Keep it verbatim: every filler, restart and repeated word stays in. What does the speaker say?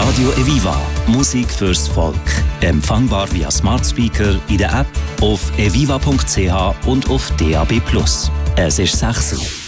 Radio Eviva. Musik fürs Volk. Empfangbar via Smart Speaker, in der App, auf eviva punkt c h und auf D A B plus. Es ist sechs Uhr.